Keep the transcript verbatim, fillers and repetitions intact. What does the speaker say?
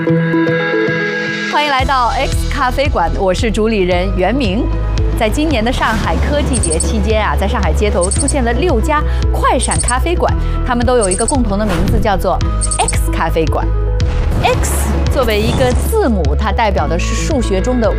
欢迎来到 X 咖啡馆，我是主理人袁明。在今年的上海科技节期间啊，在上海街头出现了六家快闪咖啡馆，它们都有一个共同的名字，叫做 X 咖啡馆。X 作为一个字母，它代表的是数学中的